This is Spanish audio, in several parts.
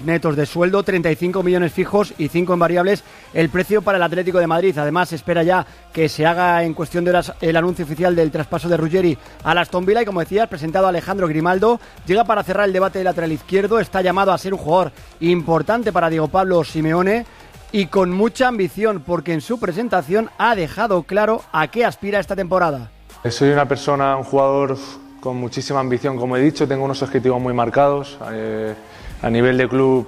netos de sueldo, 35 millones fijos y 5 en variables el precio para el Atlético de Madrid. Además, se espera ya que se haga en cuestión de horas el anuncio oficial del traspaso de Ruggeri al Aston Villa y, como decías, presentado a Alejandro Grimaldo. Llega para cerrar el debate del lateral izquierdo, está llamado a ser un jugador importante para Diego Pablo Simeone y con mucha ambición, porque en su presentación ha dejado claro a qué aspira esta temporada. Soy una persona, un jugador con muchísima ambición, como he dicho, tengo unos objetivos muy marcados. A nivel de club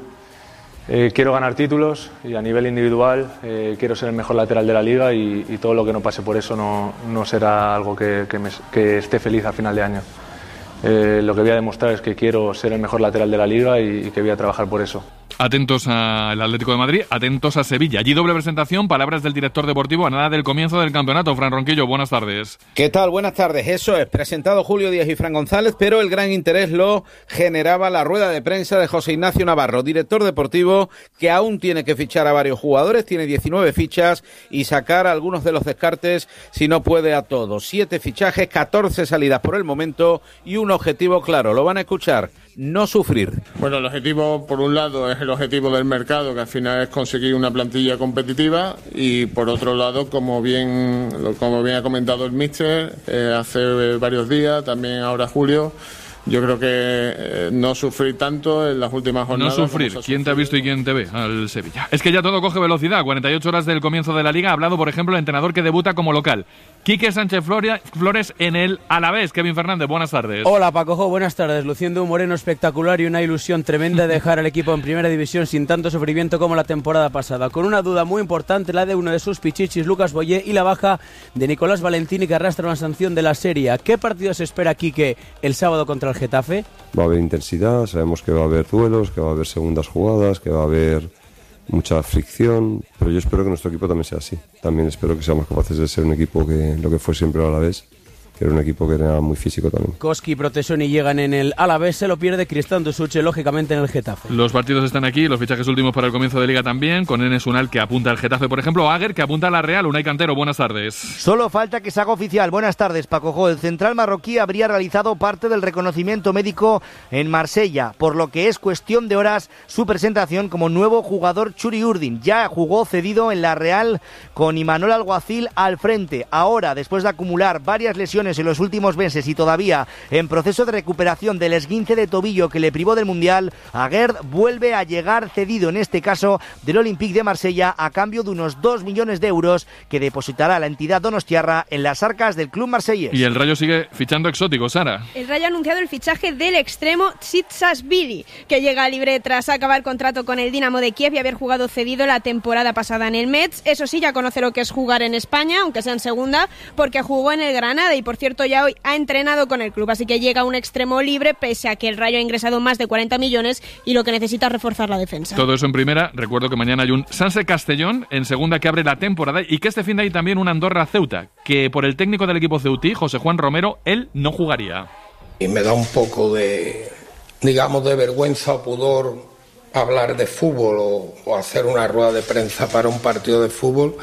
quiero ganar títulos y a nivel individual quiero ser el mejor lateral de la liga y todo lo que no pase por eso no será algo que esté feliz a final de año. Lo que voy a demostrar es que quiero ser el mejor lateral de la liga y que voy a trabajar por eso. Atentos al Atlético de Madrid, atentos a Sevilla. Allí doble presentación, palabras del director deportivo a nada del comienzo del campeonato. Fran Ronquillo, buenas tardes. ¿Qué tal? Buenas tardes. Eso es, presentado Julio Díaz y Fran González, pero el gran interés lo generaba la rueda de prensa de José Ignacio Navarro, director deportivo, que aún tiene que fichar a varios jugadores, tiene 19 fichas y sacar a algunos de los descartes si no puede a todos. 7 fichajes, 14 salidas por el momento y un objetivo claro. Lo van a escuchar. No sufrir. Bueno, el objetivo, por un lado, es el objetivo del mercado, que al final es conseguir una plantilla competitiva, y por otro lado, como bien ha comentado el míster hace varios días, también ahora Julio, yo creo que no sufrir tanto en las últimas jornadas. No sufrir. ¿Quién te ha visto y quién te ve? Al Sevilla. Es que ya todo coge velocidad. 48 horas del comienzo de la Liga. Ha hablado, por ejemplo, el entrenador que debuta como local. Quique Sánchez Flores en el Alavés. Kevin Fernández, buenas tardes. Hola, Pacojo, buenas tardes. Luciendo un Moreno espectacular y una ilusión tremenda de dejar al equipo en primera división sin tanto sufrimiento como la temporada pasada. Con una duda muy importante, la de uno de sus pichichis, Lucas Boyé, y la baja de Nicolás Valentini, que arrastra una sanción de la Serie. ¿Qué partido se espera, Quique, el sábado contra el Getafe? Va a haber intensidad, sabemos que va a haber duelos, que va a haber segundas jugadas, que va a haber mucha fricción, pero yo espero que nuestro equipo también sea así. También espero que seamos capaces de ser un equipo que lo que fue siempre a la vez, que era un equipo que era muy físico también. Koski y Protesoni llegan en el Alavés, se lo pierde Cristán Dusuche, lógicamente, en el Getafe. Los partidos están aquí, los fichajes últimos para el comienzo de Liga también, con Enes Unal, que apunta al Getafe, por ejemplo, Aguer, que apunta a la Real. Unai Cantero, buenas tardes. Solo falta que se haga oficial. Buenas tardes, Paco. El central marroquí habría realizado parte del reconocimiento médico en Marsella, por lo que es cuestión de horas su presentación como nuevo jugador. Churi Urdin ya jugó cedido en la Real con Imanol Alguacil al frente. Ahora, después de acumular varias lesiones en los últimos meses y todavía en proceso de recuperación del esguince de tobillo que le privó del Mundial, Aguerd vuelve a llegar cedido, en este caso del Olympique de Marsella, a cambio de unos 2 millones de euros que depositará la entidad donostiarra en las arcas del club marsellés. Y el Rayo sigue fichando exóticos, Sara. El Rayo ha anunciado el fichaje del extremo Tsitsasvili, que llega libre tras acabar contrato con el Dinamo de Kiev y haber jugado cedido la temporada pasada en el Metz. Eso sí, ya conoce lo que es jugar en España, aunque sea en segunda, porque jugó en el Granada y, por cierto, ya hoy ha entrenado con el club, así que llega un extremo libre, pese a que el Rayo ha ingresado más de 40 millones y lo que necesita es reforzar la defensa. Todo eso en primera. Recuerdo que mañana hay un Sanse Castellón en segunda que abre la temporada, y que este fin de hay también un Andorra Ceuta, que por el técnico del equipo ceutí, José Juan Romero, él no jugaría. Y me da un poco de, digamos, de vergüenza o pudor hablar de fútbol o hacer una rueda de prensa para un partido de fútbol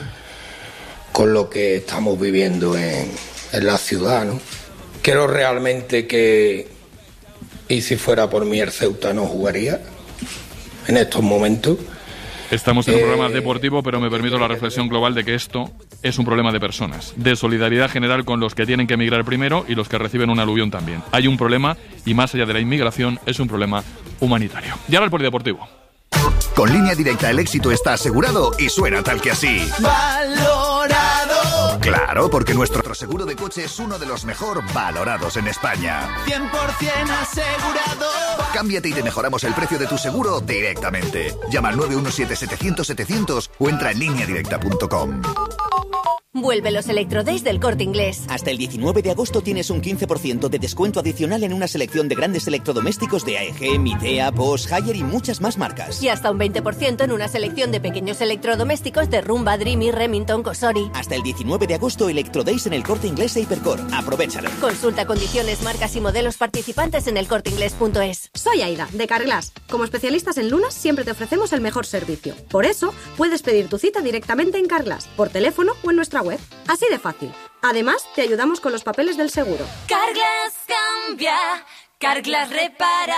con lo que estamos viviendo en la ciudad, ¿no? Creo realmente que, y si fuera por mí, el Ceuta no jugaría en estos momentos. Estamos en un programa deportivo, pero me permito la reflexión global de que esto es un problema de personas, de solidaridad general con los que tienen que emigrar primero y los que reciben un aluvión también. Hay un problema, y más allá de la inmigración, es un problema humanitario. Y ahora el polideportivo. Con Línea Directa el éxito está asegurado y suena tal que así. ¡Valorado! Claro, porque nuestro seguro de coche es uno de los mejor valorados en España. 100% asegurado. Cámbiate y te mejoramos el precio de tu seguro directamente. Llama al 917-700-700 o entra en lineadirecta.com. Vuelve los Electrodays del Corte Inglés. Hasta el 19 de agosto tienes un 15% de descuento adicional en una selección de grandes electrodomésticos de AEG, Midea, Bosch, Haier y muchas más marcas. Y hasta un 20% en una selección de pequeños electrodomésticos de Rumba, Dreamy, Remington, Cosori. Hasta el 19 de agosto, Electrodays en el Corte Inglés e Hipercor. Aprovéchalo. Consulta condiciones, marcas y modelos participantes en elcorteinglés.es. Soy Aida, de Carglass. Como especialistas en lunas, siempre te ofrecemos el mejor servicio. Por eso, puedes pedir tu cita directamente en Carglass, por teléfono o en nuestra web. Así de fácil. Además, te ayudamos con los papeles del seguro. Carglass cambia, Carglass repara.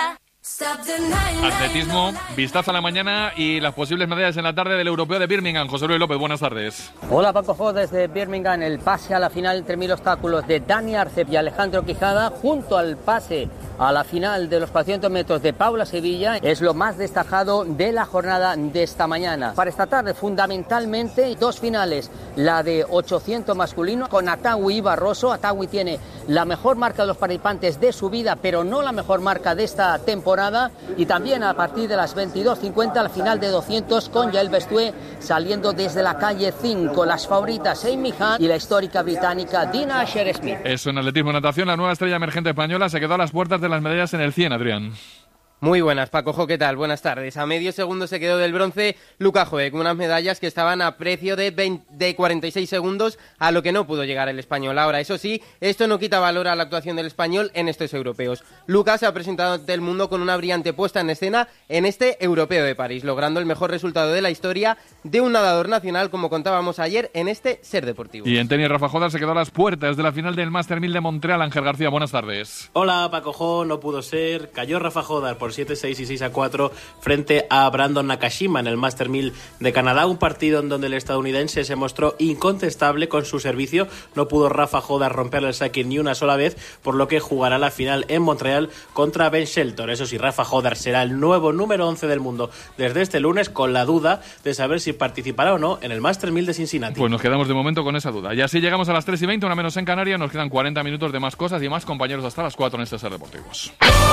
Atletismo, vistazo a la mañana y las posibles medallas en la tarde del Europeo de Birmingham. José Luis López, buenas tardes. Hola Paco Jo, desde Birmingham, el pase a la final entre 1000 obstáculos de Dani Arcep y Alejandro Quijada, junto al pase a la final de los 400 metros de Paula Sevilla, es lo más destacado de la jornada de esta mañana. Para esta tarde, fundamentalmente, dos finales, la de 800 masculino con Atawi y Barroso. Atawi tiene la mejor marca de los participantes de su vida, pero no la mejor marca de esta temporada, y también a partir de las 22:50 la final de 200 con Yael Bestue saliendo desde la calle 5, las favoritas Amy Hunt y la histórica británica Dina Asher-Smith. Eso en atletismo y natación, la nueva estrella emergente española se quedó a las puertas de las medallas en el 100, Adrián. Muy buenas, Paco Jo, ¿qué tal? Buenas tardes. A medio segundo se quedó del bronce Luka Joek, unas medallas que estaban a precio de 46 segundos, a lo que no pudo llegar el español. Ahora, eso sí, esto no quita valor a la actuación del español en estos europeos. Luka se ha presentado ante el mundo con una brillante puesta en escena en este Europeo de París, logrando el mejor resultado de la historia de un nadador nacional, como contábamos ayer en este Ser Deportivo. Y en tenis, Rafa Jodar se quedó a las puertas de la final del Master 1000 de Montreal. Ángel García, buenas tardes. Hola, Paco Jo, no pudo ser. Cayó Rafa Jodar por 7-6 y 6-4 frente a Brandon Nakashima en el Master 1000 de Canadá, un partido en donde el estadounidense se mostró incontestable con su servicio. No pudo Rafa Jodar romperle el saque ni una sola vez, por lo que jugará la final en Montreal contra Ben Shelton. Eso sí, Rafa Jodar será el nuevo número 11 del mundo desde este lunes, con la duda de saber si participará o no en el Master 1000 de Cincinnati. Pues nos quedamos de momento con esa duda. Y así llegamos a las 3:20, una menos en Canarias. Nos quedan 40 minutos de más cosas y más compañeros hasta las 4 en este Ser Deportivos.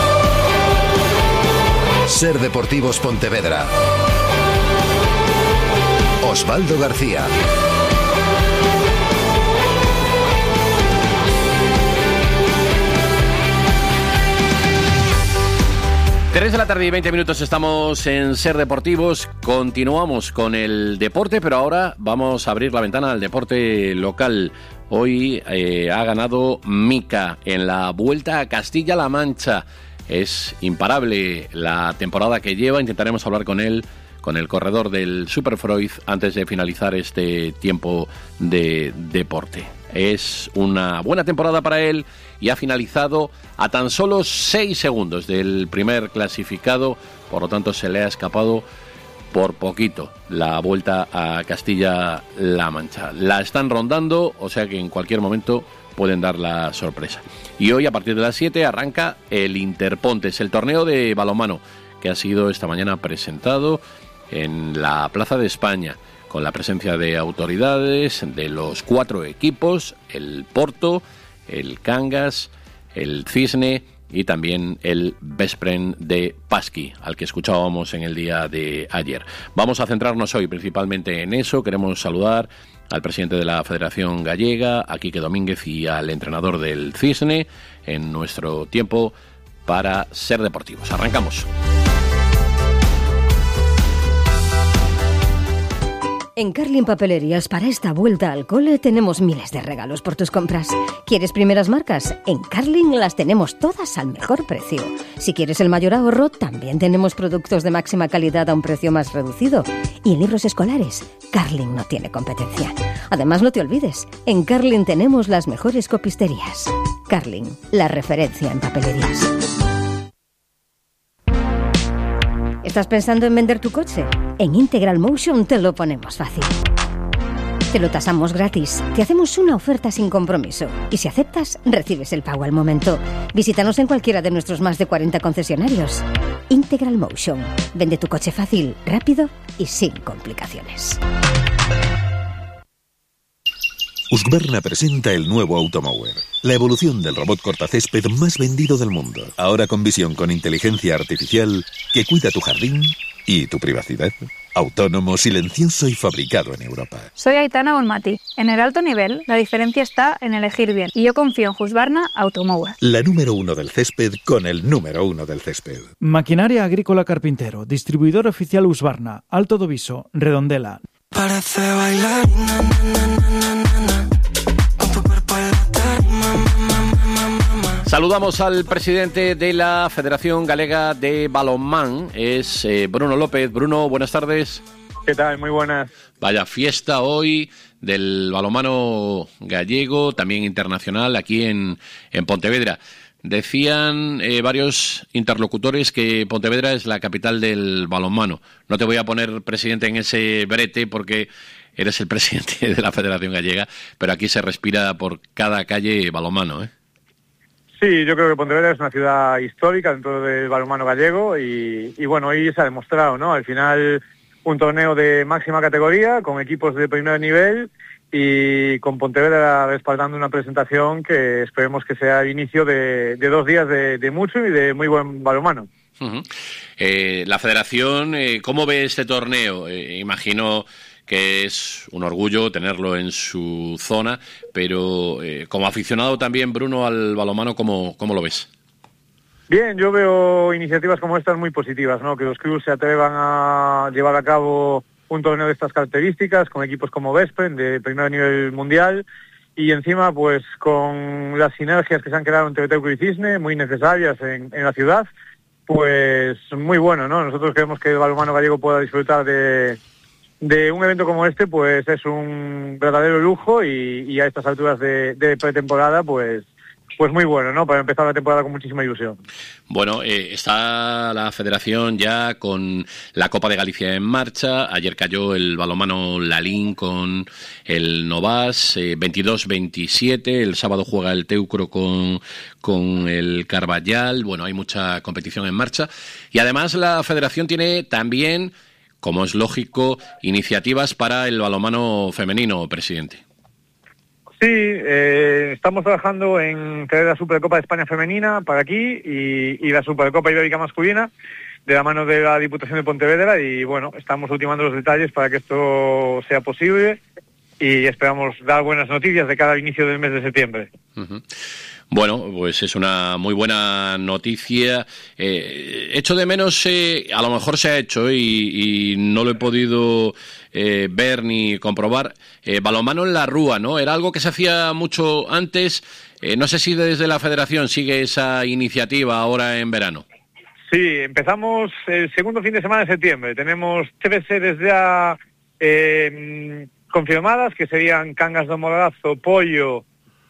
Ser Deportivos Pontevedra. Osvaldo García. Tres de la tarde y 20 minutos estamos en Ser Deportivos. Continuamos con el deporte, pero ahora vamos a abrir la ventana al deporte local. Hoy ha ganado Mika en la Vuelta a Castilla-La Mancha. Es imparable la temporada que lleva. Intentaremos hablar con él, con el corredor del Superfreud, antes de finalizar este tiempo de deporte. Es una buena temporada para él y ha finalizado a tan solo 6 segundos del primer clasificado. Por lo tanto, se le ha escapado por poquito la Vuelta a Castilla-La Mancha. La están rondando, o sea que en cualquier momento pueden dar la sorpresa. Y hoy, a partir de las 7, arranca el Interpontes, el torneo de balonmano, que ha sido esta mañana presentado en la Plaza de España, con la presencia de autoridades de los 4 equipos, el Porto, el Cangas, el Cisne y también el Veszprém de Pasqui, al que escuchábamos en el día de ayer. Vamos a centrarnos hoy principalmente en eso. Queremos saludar al presidente de la Federación Gallega, a Quique Domínguez, y al entrenador del Cisne en nuestro tiempo para Ser Deportivos. Arrancamos. En Carlin Papelerías, para esta vuelta al cole, tenemos miles de regalos por tus compras. ¿Quieres primeras marcas? En Carlin las tenemos todas al mejor precio. Si quieres el mayor ahorro, también tenemos productos de máxima calidad a un precio más reducido. Y en libros escolares, Carlin no tiene competencia. Además, no te olvides, en Carlin tenemos las mejores copisterías. Carlin, la referencia en papelerías. ¿Estás pensando en vender tu coche? En Integral Motion te lo ponemos fácil. Te lo tasamos gratis, te hacemos una oferta sin compromiso y si aceptas, recibes el pago al momento. Visítanos en cualquiera de nuestros más de 40 concesionarios. Integral Motion. Vende tu coche fácil, rápido y sin complicaciones. Husqvarna presenta el nuevo Automower, la evolución del robot cortacésped más vendido del mundo. Ahora con visión con inteligencia artificial que cuida tu jardín y tu privacidad. Autónomo, silencioso y fabricado en Europa. Soy Aitana Bonmati. En el alto nivel, la diferencia está en elegir bien. Y yo confío en Husqvarna Automower. La número 1 del césped con el número 1 del césped. Maquinaria Agrícola Carpintero. Distribuidor oficial Husqvarna. Alto Doviso. Redondela. Parece bailar. Saludamos al presidente de la Federación Galega de Balonmán, es Bruno López. Bruno, buenas tardes. ¿Qué tal? Muy buenas. Vaya fiesta hoy del balonmano gallego, también internacional, aquí en Pontevedra. Decían varios interlocutores que Pontevedra es la capital del balonmano. No te voy a poner presidente en ese brete porque eres el presidente de la Federación Gallega, pero aquí se respira por cada calle balonmano, ¿eh? Sí, yo creo que Pontevedra es una ciudad histórica dentro del balonmano gallego y bueno, hoy se ha demostrado, ¿no? Al final un torneo de máxima categoría con equipos de primer nivel y con Pontevedra respaldando una presentación que esperemos que sea el inicio de 2 días de mucho y de muy buen balonmano. Uh-huh. La Federación, ¿cómo ve este torneo? Imagino que es un orgullo tenerlo en su zona, pero como aficionado también, Bruno, al balonmano, ¿cómo lo ves? Bien, yo veo iniciativas como estas muy positivas, ¿no? Que los clubes se atrevan a llevar a cabo un torneo de estas características con equipos como Veszprém de primer nivel mundial y encima pues con las sinergias que se han creado entre Teucro y Cisne, muy necesarias en la ciudad, pues muy bueno, ¿no? Nosotros creemos que el balonmano gallego pueda disfrutar de un evento como este, pues es un verdadero lujo y a estas alturas de pretemporada, pues muy bueno, ¿no? Para empezar la temporada con muchísima ilusión. Bueno, está la Federación ya con la Copa de Galicia en marcha. Ayer cayó el balonmano Lalín con el Novas, 22-27. El sábado juega el Teucro con el Carballal. Bueno, hay mucha competición en marcha. Y además la Federación tiene también, como es lógico, iniciativas para el balonmano femenino, presidente. Sí, estamos trabajando en traer la Supercopa de España femenina para aquí y la Supercopa Ibérica masculina de la mano de la Diputación de Pontevedra y bueno, estamos ultimando los detalles para que esto sea posible y esperamos dar buenas noticias de cada inicio del mes de septiembre. Uh-huh. Bueno, pues es una muy buena noticia. Echo de menos, a lo mejor se ha hecho y no lo he podido ver ni comprobar, balonmano en la Rúa, ¿no? Era algo que se hacía mucho antes. No sé si desde la Federación sigue esa iniciativa ahora en verano. Sí, empezamos el segundo fin de semana de septiembre. Tenemos 3 sedes ya confirmadas, que serían Cangas do Morrazo, Pollo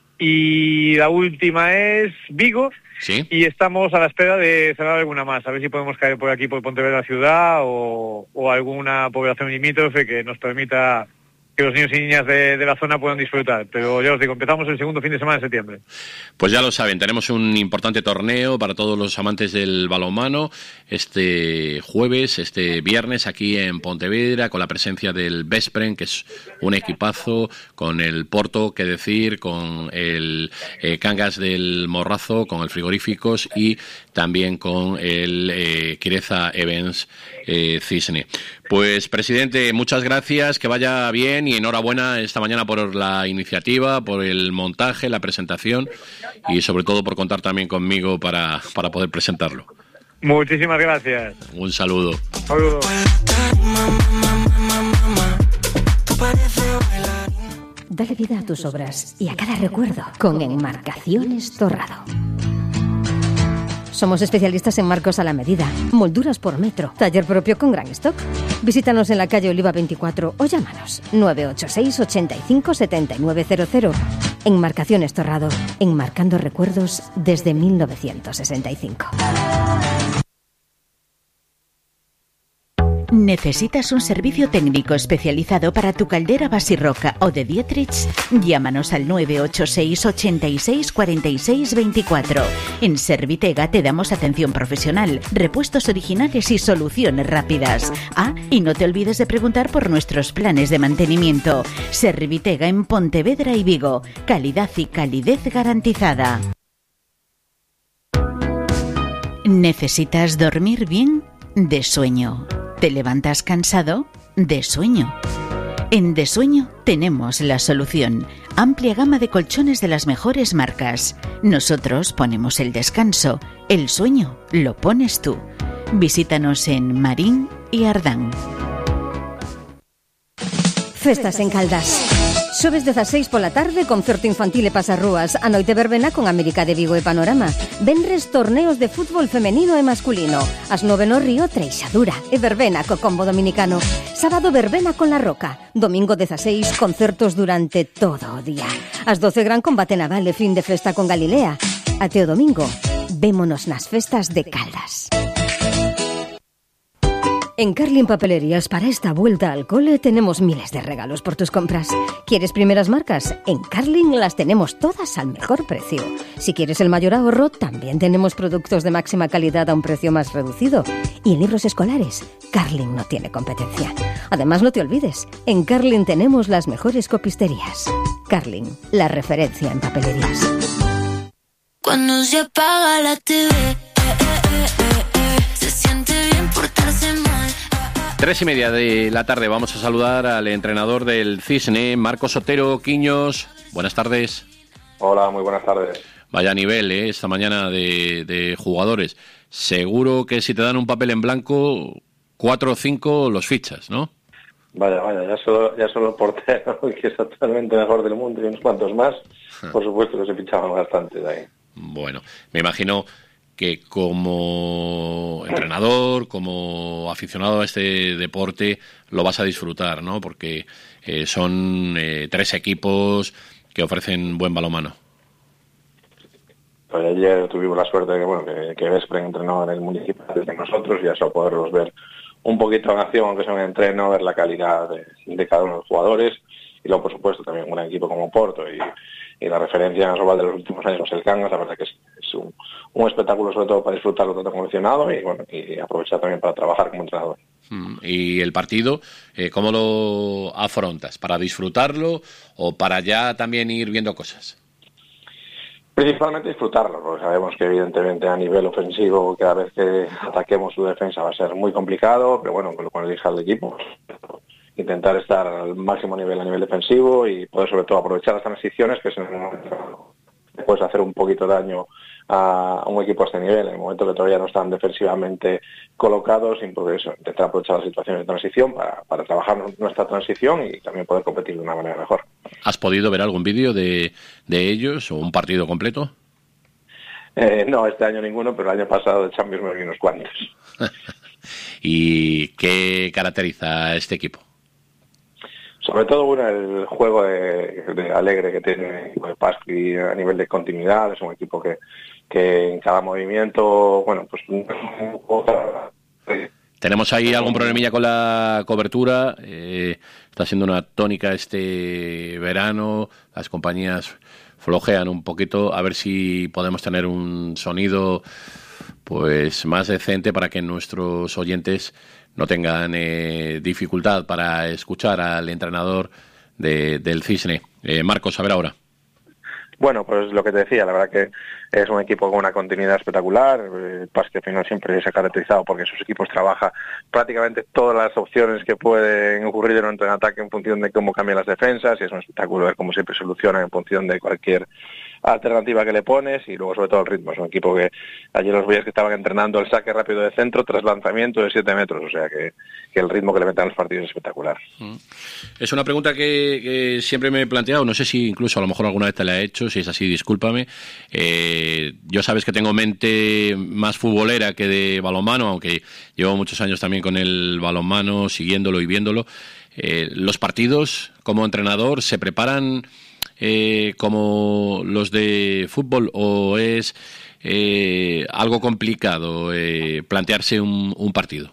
y la última es Vigo. ¿Sí? Y estamos a la espera de cerrar alguna más, a ver si podemos caer por aquí por Pontevedra ciudad o alguna población limítrofe que nos permita que los niños y niñas de la zona puedan disfrutar. Pero ya os digo, empezamos el segundo fin de semana de septiembre. Pues ya lo saben, tenemos un importante torneo para todos los amantes del balonmano este jueves, este viernes aquí en Pontevedra, con la presencia del Veszprém, que es un equipazo, con el Porto, que decir, con el Cangas del Morrazo, con el Frigoríficos y también con el Quireza Evans Cisne. Pues, presidente, muchas gracias, que vaya bien y enhorabuena esta mañana por la iniciativa, por el montaje, la presentación y sobre todo por contar también conmigo para poder presentarlo. Muchísimas gracias. Un saludo. Saludos. Dale vida a tus obras y a cada recuerdo con Enmarcaciones Torrado. Somos especialistas en marcos a la medida, molduras por metro, taller propio con gran stock. Visítanos en la calle Oliva 24 o llámanos 986 85 7900. Enmarcaciones Torrado, enmarcando recuerdos desde 1965. ¿Necesitas un servicio técnico especializado para tu caldera Basirroca o de Dietrich? Llámanos al 986 86 46 24. En Servitega te damos atención profesional, repuestos originales y soluciones rápidas. Y no te olvides de preguntar por nuestros planes de mantenimiento. Servitega en Pontevedra y Vigo. Calidad y calidez garantizada. ¿Necesitas dormir bien? De sueño. ¿Te levantas cansado? De sueño. En De Sueño tenemos la solución. Amplia gama de colchones de las mejores marcas. Nosotros ponemos el descanso. El sueño lo pones tú. Visítanos en Marín y Ardán. Festas en Caldas. Xoves 16 pola tarde, concerto infantil e pasarrúas. A noite verbena con América de Vigo e Panorama. Venres torneos de fútbol femenino e masculino. As 9 no Río, Treixadura e verbena co combo dominicano. Sábado verbena con La Roca. Domingo 16, concertos durante todo o día. As 12 gran combate naval e fin de festa con Galilea. Ateo Domingo, vémonos nas festas de Caldas. En Carlin Papelerías, para esta vuelta al cole, tenemos miles de regalos por tus compras. ¿Quieres primeras marcas? En Carlin las tenemos todas al mejor precio. Si quieres el mayor ahorro, también tenemos productos de máxima calidad a un precio más reducido. Y en libros escolares, Carlin no tiene competencia. Además, no te olvides, en Carlin tenemos las mejores copisterías. Carlin, la referencia en papelerías. Cuando se apaga la TV, se siente bien portarse mal. 3:30 de la tarde. Vamos a saludar al entrenador del Cisne, Marcos Otero Quiños. Buenas tardes. Hola, muy buenas tardes. Vaya nivel, esta mañana de jugadores. Seguro que si te dan un papel en blanco, 4 o 5 los fichas, ¿no? Vaya, ya solo el portero, que es actualmente el mejor del mundo, y unos cuantos más, por supuesto que se fichaban bastante de ahí. Bueno, me imagino que como entrenador, como aficionado a este deporte, lo vas a disfrutar, ¿no? Porque son 3 equipos que ofrecen buen balonmano. Pues ayer tuvimos la suerte de que Veszprém entrenó en el municipal de nosotros, y ya solo poderlos ver un poquito en acción, aunque sea un entreno, ver la calidad de cada uno de los jugadores, y luego, por supuesto, también un equipo como Porto y la referencia en Asobal de los últimos años, el Cangas. La verdad que es un espectáculo, sobre todo para disfrutarlo tanto como aficionado, y aprovechar también para trabajar como entrenador. Y el partido, ¿cómo lo afrontas? ¿Para disfrutarlo o para ya también ir viendo cosas? Principalmente disfrutarlo, porque sabemos que evidentemente a nivel ofensivo cada vez que ataquemos su defensa va a ser muy complicado, pero bueno, con lo cual elija el equipo, intentar estar al máximo nivel a nivel defensivo y poder sobre todo aprovechar las transiciones, que es en el momento que puedes hacer un poquito de daño a un equipo a este nivel, en el momento que todavía no están defensivamente colocados, intentar aprovechar las situaciones de transición para trabajar nuestra transición y también poder competir de una manera mejor. ¿Has podido ver algún vídeo de ellos o un partido completo? No, este año ninguno, pero el año pasado de Champions me vi unos cuantos. ¿Y qué caracteriza a este equipo? Sobre todo, el juego de alegre que tiene el equipo de Pasqui a nivel de continuidad. Es un equipo que en cada movimiento, Tenemos ahí algún problemilla con la cobertura. Está siendo una tónica este verano. Las compañías flojean un poquito. A ver si podemos tener un sonido pues más decente para que nuestros oyentes no tengan dificultad para escuchar al entrenador del Cisne. Marcos, a ver ahora. Bueno, pues lo que te decía, la verdad que es un equipo con una continuidad espectacular. Pasqui al final siempre se ha caracterizado porque sus equipos trabajan prácticamente todas las opciones que pueden ocurrir en un ataque en función de cómo cambian las defensas, y es un espectáculo ver cómo siempre solucionan en función de cualquier alternativa que le pones, y luego sobre todo el ritmo. Es un equipo que ayer los veías que estaban entrenando el saque rápido de centro tras lanzamiento de 7 metros, o sea que el ritmo que le meten a los partidos es espectacular. Es una pregunta que siempre me he planteado, no sé si incluso a lo mejor alguna vez te la he hecho, si es así discúlpame. Yo sabes que tengo mente más futbolera que de balonmano, aunque llevo muchos años también con el balonmano, siguiéndolo y viéndolo. ¿Los partidos como entrenador se preparan como los de fútbol o es algo complicado plantearse un partido?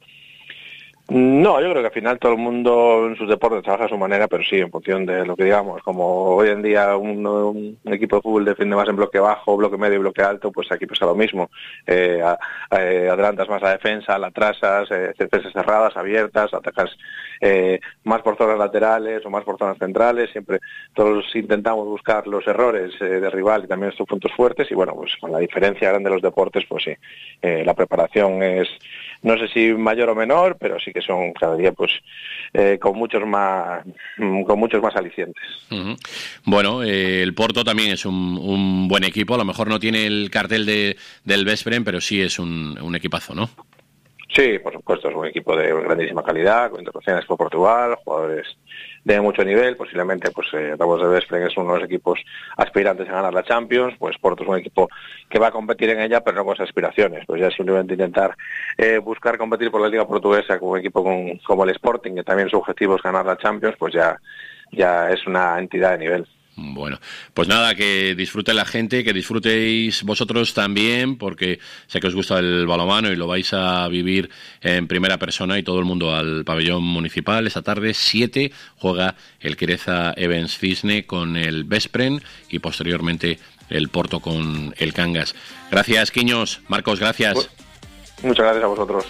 No, yo creo que al final todo el mundo en sus deportes trabaja a su manera, pero sí, en función de lo que digamos. Como hoy en día un equipo de fútbol defiende más en bloque bajo, bloque medio y bloque alto, pues aquí pasa lo mismo. Adelantas más la defensa, la atrasas, defensas cerradas, abiertas, atacas más por zonas laterales o más por zonas centrales. Siempre todos intentamos buscar los errores de rival y también estos puntos fuertes, y bueno, pues con la diferencia grande de los deportes, pues sí, la preparación es, no sé si mayor o menor, pero sí que son cada día pues con muchos más alicientes. Uh-huh. Bueno, el Porto también es un buen equipo, a lo mejor no tiene el cartel del Veszprém, pero sí es un equipazo, ¿no? Sí, por supuesto, es un equipo de grandísima calidad, con internacionales por Portugal, jugadores de mucho nivel. Posiblemente pues hablamos de Veszprém, es uno de los equipos aspirantes a ganar la Champions. Pues Porto es un equipo que va a competir en ella, pero no con esas aspiraciones, pues ya simplemente intentar buscar competir por la Liga Portuguesa con un equipo como el Sporting, que también su objetivo es ganar la Champions, pues ya es una entidad de nivel. Bueno, pues nada, que disfrute la gente, que disfrutéis vosotros también, porque sé que os gusta el balonmano y lo vais a vivir en primera persona, y todo el mundo al pabellón municipal. Esta tarde 7 juega el Quereza Evans Cisne con el Veszprém y posteriormente el Porto con el Cangas. Gracias, Quiños. Marcos, gracias. Muchas gracias a vosotros.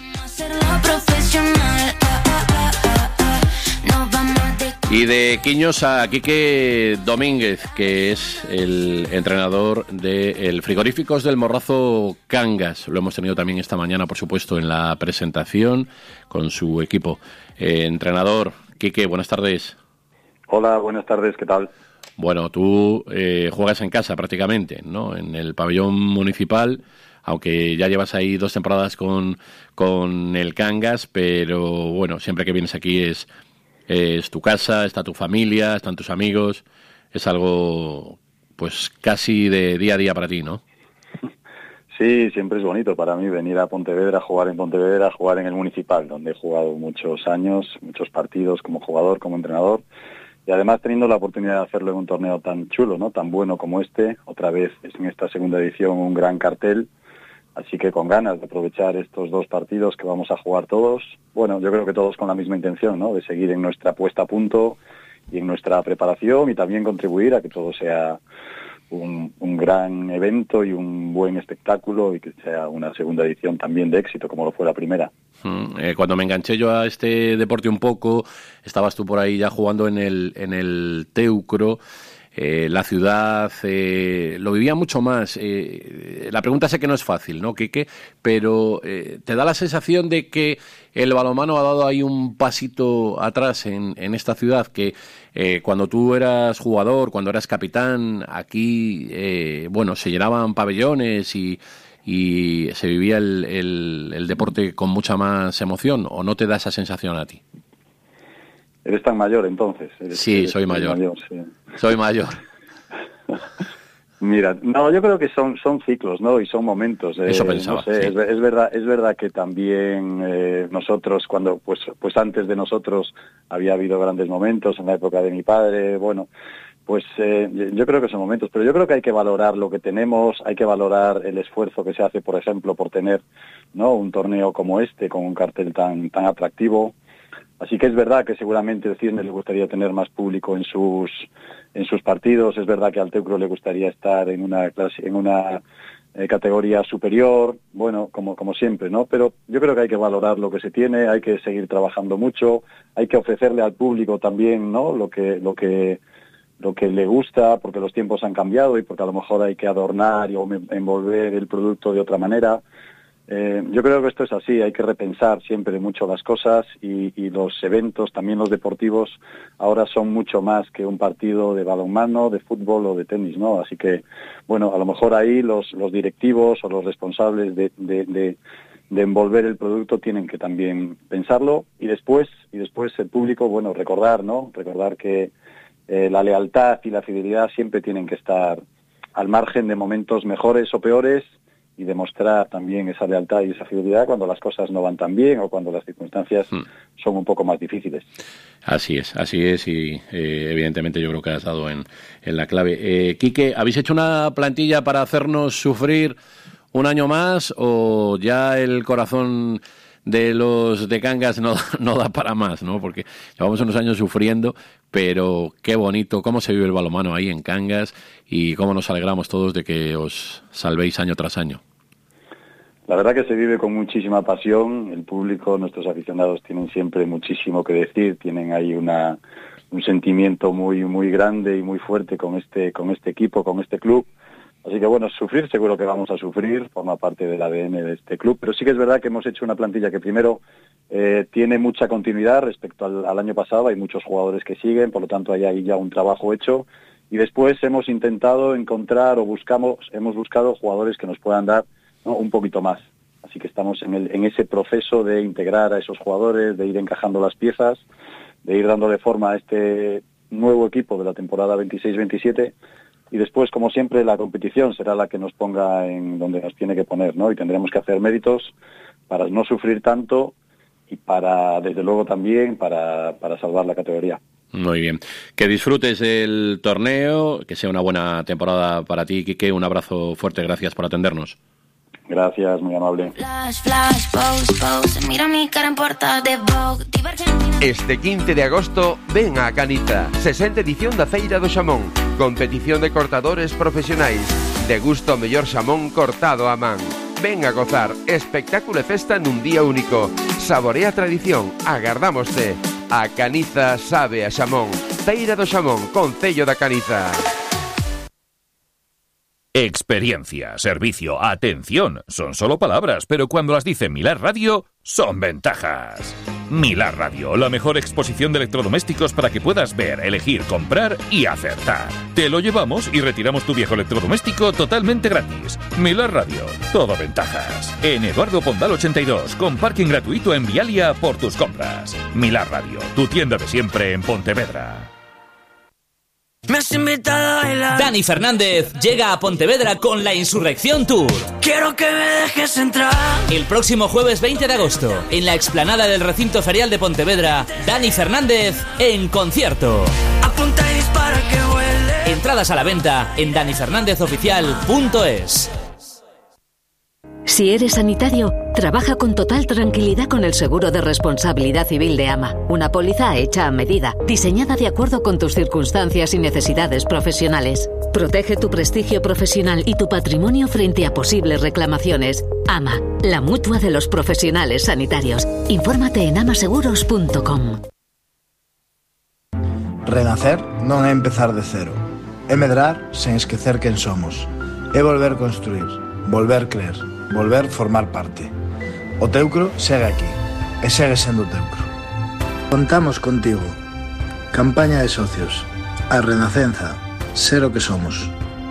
Y de Quiños a Quique Domínguez, que es el entrenador del Frigoríficos del Morrazo Cangas. Lo hemos tenido también esta mañana, por supuesto, en la presentación con su equipo. Entrenador, Quique, buenas tardes. Hola, buenas tardes, ¿qué tal? Bueno, tú juegas en casa prácticamente, ¿no? En el pabellón municipal, aunque ya llevas ahí 2 temporadas con el Cangas, pero bueno, siempre que vienes aquí es tu casa, está tu familia, están tus amigos, es algo pues casi de día a día para ti, ¿no? Sí, siempre es bonito para mí venir a Pontevedra, jugar en Pontevedra, jugar en el Municipal, donde he jugado muchos años, muchos partidos como jugador, como entrenador, y además teniendo la oportunidad de hacerlo en un torneo tan chulo, ¿no? Tan bueno como este, otra vez es en esta segunda edición un gran cartel. Así que con ganas de aprovechar estos 2 partidos que vamos a jugar todos, bueno, yo creo que todos con la misma intención, ¿no? De seguir en nuestra puesta a punto y en nuestra preparación, y también contribuir a que todo sea un gran evento y un buen espectáculo, y que sea una segunda edición también de éxito, como lo fue la primera. Cuando me enganché yo a este deporte un poco, estabas tú por ahí ya jugando en el Teucro. La ciudad lo vivía mucho más. La pregunta sé que no es fácil, ¿no, Quique? Pero ¿te da la sensación de que el balonmano ha dado ahí un pasito atrás en esta ciudad? Que cuando tú eras jugador, cuando eras capitán, aquí, bueno, se llenaban pabellones y se vivía el deporte con mucha más emoción, ¿o no te da esa sensación a ti? ¿Eres tan mayor entonces? Sí, soy mayor. Sí. Soy mayor. Mira, no, yo creo que son ciclos, ¿no? Y son momentos. Eso pensaba. No sé, sí. Es verdad que también nosotros, cuando pues antes de nosotros había habido grandes momentos en la época de mi padre, bueno, pues yo creo que son momentos, pero yo creo que hay que valorar lo que tenemos, hay que valorar el esfuerzo que se hace, por ejemplo, por tener, ¿no? Un torneo como este, con un cartel tan atractivo. Así que es verdad que seguramente el Cisne le gustaría tener más público en sus partidos. Es verdad que al Teucro le gustaría estar en una categoría superior. Bueno, como siempre, ¿no? Pero yo creo que hay que valorar lo que se tiene, hay que seguir trabajando mucho, hay que ofrecerle al público también, ¿no? Lo que le gusta, porque los tiempos han cambiado y porque a lo mejor hay que adornar o envolver el producto de otra manera. Yo creo que esto es así, hay que repensar siempre mucho las cosas, y los eventos, también los deportivos, ahora son mucho más que un partido de balonmano, de fútbol o de tenis, ¿no? Así que, bueno, a lo mejor ahí los directivos o los responsables de envolver el producto tienen que también pensarlo, y después el público, bueno, recordar, ¿no? Recordar que la lealtad y la fidelidad siempre tienen que estar al margen de momentos mejores o peores, y demostrar también esa lealtad y esa fidelidad cuando las cosas no van tan bien o cuando las circunstancias son un poco más difíciles. Así es, y evidentemente yo creo que has dado en la clave. Quique, ¿habéis hecho una plantilla para hacernos sufrir un año más, o ya el corazón de los de Cangas no da para más, ¿no? Porque llevamos unos años sufriendo, pero qué bonito, cómo se vive el balonmano ahí en Cangas, y cómo nos alegramos todos de que os salvéis año tras año. La verdad que se vive con muchísima pasión. El público, nuestros aficionados, tienen siempre muchísimo que decir, tienen ahí un sentimiento muy muy grande y muy fuerte con este equipo, con este club. Así que bueno, sufrir seguro que vamos a sufrir, forma parte del ADN de este club, pero sí que es verdad que hemos hecho una plantilla que primero tiene mucha continuidad respecto al año pasado, hay muchos jugadores que siguen, por lo tanto hay ahí ya un trabajo hecho, y después hemos intentado encontrar hemos buscado jugadores que nos puedan dar, ¿no? Un poquito más. Así que estamos en ese proceso de integrar a esos jugadores, de ir encajando las piezas, de ir dándole forma a este nuevo equipo de la temporada 26-27, y después, como siempre, la competición será la que nos ponga en donde nos tiene que poner, ¿no? Y tendremos que hacer méritos para no sufrir tanto y para, desde luego, también para salvar la categoría. Muy bien. Que disfrutes el torneo, que sea una buena temporada para ti, Quique. Un abrazo fuerte, gracias por atendernos. Gracias, muy amable. Flash, flash, pose, pose. Mira mi cara en portada de Vogue. Este 15 de agosto, ven a Caniza, 60 edición da Feira do Xamón, competición de cortadores profesionais, degusta o mellor xamón cortado a man. Ven a gozar, espectáculo e festa nun día único. Saborea a tradición, agardámoste. A Caniza sabe a xamón. Feira do Xamón, Concello da Caniza. Experiencia, servicio, atención, son solo palabras, pero cuando las dice Milar Radio, son ventajas. Milar Radio, la mejor exposición de electrodomésticos para que puedas ver, elegir, comprar y acertar. Te lo llevamos y retiramos tu viejo electrodoméstico totalmente gratis. Milar Radio, todo ventajas. En Eduardo Pondal 82, con parking gratuito en Vialia por tus compras. Milar Radio, tu tienda de siempre en Pontevedra. Me has invitado a bailar. Dani Fernández llega a Pontevedra con la Insurrección Tour. Quiero que me dejes entrar. El próximo jueves 20 de agosto, en la explanada del recinto ferial de Pontevedra, Dani Fernández en concierto. Apunta y dispara que huele. Entradas a la venta en danifernández.oficial.es. Si eres sanitario, trabaja con total tranquilidad con el seguro de responsabilidad civil de AMA. Una póliza hecha a medida, diseñada de acuerdo con tus circunstancias y necesidades profesionales. Protege tu prestigio profesional y tu patrimonio frente a posibles reclamaciones. AMA, la mutua de los profesionales sanitarios. Infórmate en amaseguros.com. Renacer non é empezar de cero. É medrar sen esquecer quen somos. É volver construir, volver creer, volver formar parte. O Teucro segue aquí, e segue sendo Teucro. Contamos contigo. Campaña de socios. A Renacenza. Ser o que somos.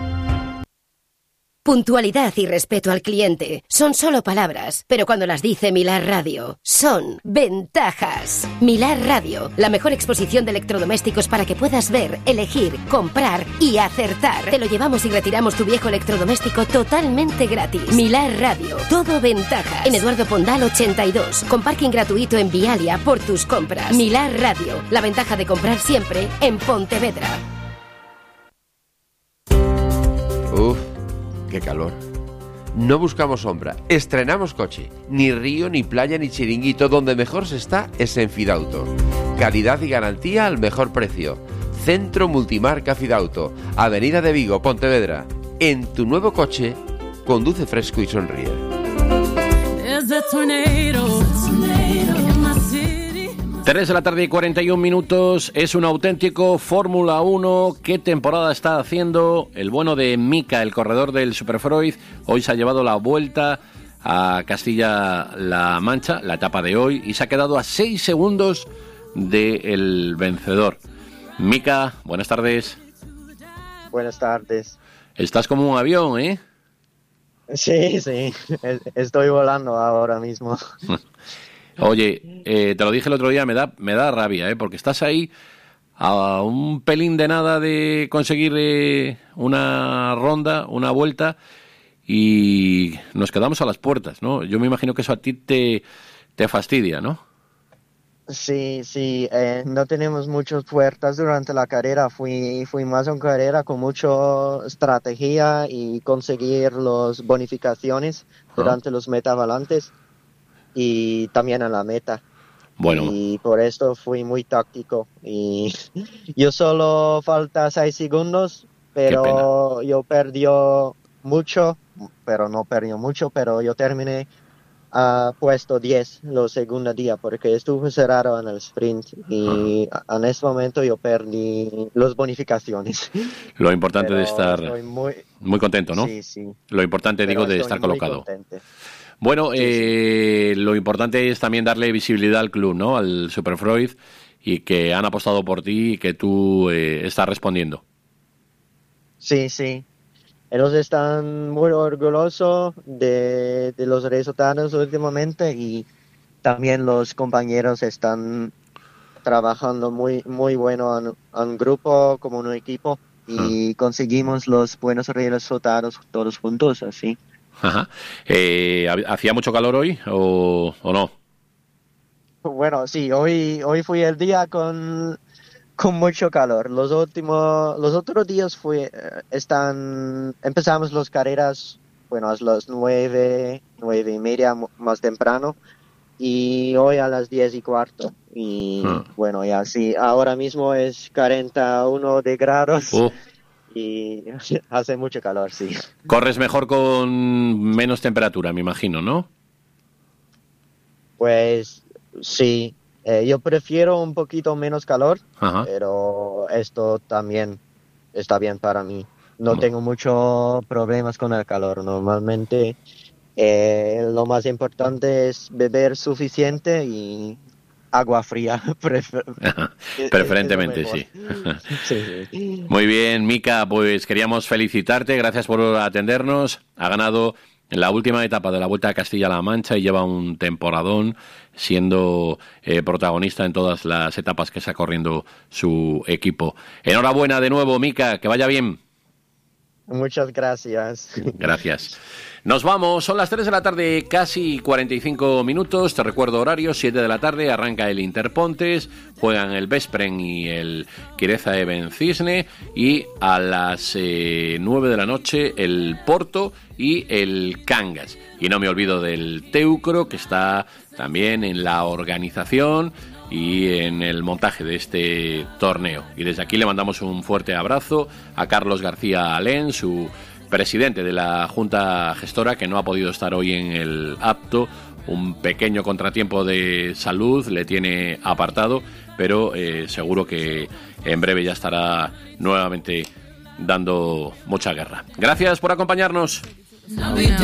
Puntualidad y respeto al cliente son solo palabras, pero cuando las dice Milar Radio, son ventajas. Milar Radio, la mejor exposición de electrodomésticos para que puedas ver, elegir, comprar y acertar. Te lo llevamos y retiramos tu viejo electrodoméstico totalmente gratis. Milar Radio, todo ventajas. En Eduardo Pondal 82, con parking gratuito en Vialia por tus compras. Milar Radio, la ventaja de comprar siempre en Pontevedra. Qué calor. No buscamos sombra, estrenamos coche. Ni río, ni playa, ni chiringuito. Donde mejor se está es en Fidauto. Calidad y garantía al mejor precio. Centro Multimarca Fidauto. Avenida de Vigo, Pontevedra. En tu nuevo coche, conduce fresco y sonríe. 3 de la tarde y 41 minutos, es un auténtico Fórmula 1. ¿Qué temporada está haciendo el bueno de Mika, el corredor del Superfreud? Hoy se ha llevado la vuelta a Castilla-La Mancha, la etapa de hoy, y se ha quedado a 6 segundos del vencedor. Mika, buenas tardes. Buenas tardes. Estás como un avión, ¿eh? Sí, estoy volando ahora mismo. Oye, te lo dije el otro día, me da rabia, porque estás ahí a un pelín de nada de conseguir una ronda, una vuelta, y nos quedamos a las puertas, ¿no? Yo me imagino que eso a ti te fastidia, ¿no? Sí, no tenemos muchas puertas durante la carrera, fui más una carrera con mucha estrategia y conseguir las bonificaciones durante los metavalantes. Y también a la meta. Bueno. Y por esto fui muy táctico. Y yo solo falta 6 segundos, pero yo perdió mucho, pero yo terminé a puesto 10 los segundos día, porque estuve cerrado en el sprint y en ese momento yo perdí las bonificaciones. Lo importante de estar muy contento, ¿no? Sí. Lo importante, digo, de estar colocado. Contente. Bueno, lo importante es también darle visibilidad al club, ¿no? Al Superfreud, y que han apostado por ti y que tú estás respondiendo. Sí. Ellos están muy orgullosos de los resultados últimamente y también los compañeros están trabajando muy bueno en grupo, como un equipo, y conseguimos los buenos resultados todos juntos, así. Ajá. ¿Hacía mucho calor hoy o no? Bueno, sí, hoy fue el día con con mucho calor. Los otros días empezamos las carreras, bueno, a las 9:30 más temprano, y hoy a las 10:15. Y bueno, ya sí, ahora mismo es 41 grados. Y hace mucho calor, sí. Corres mejor con menos temperatura, me imagino, ¿no? Pues sí, yo prefiero un poquito menos calor, pero esto también está bien para mí. No tengo muchos problemas con el calor. Normalmente lo más importante es beber suficiente y agua fría. Preferentemente, sí. Sí. Muy bien, Mika, pues queríamos felicitarte. Gracias por atendernos. Ha ganado en la última etapa de la Vuelta a Castilla-La Mancha y lleva un temporadón siendo protagonista en todas las etapas que está corriendo su equipo. Enhorabuena de nuevo, Mika, que vaya bien. Muchas gracias. Gracias. Nos vamos, son las 3 de la tarde, casi 45 minutos. Te recuerdo horario, 7 de la tarde, arranca el Interpontes, juegan el Veszprém y el Quireza Eben Cisne, y a las 9 de la noche el Porto y el Cangas. Y no me olvido del Teucro, que está también en la organización y en el montaje de este torneo. Y desde aquí le mandamos un fuerte abrazo a Carlos García Alén, su presidente de la Junta Gestora, que no ha podido estar hoy en el acto. Un pequeño contratiempo de salud le tiene apartado, pero seguro que en breve ya estará nuevamente dando mucha guerra. Gracias por acompañarnos.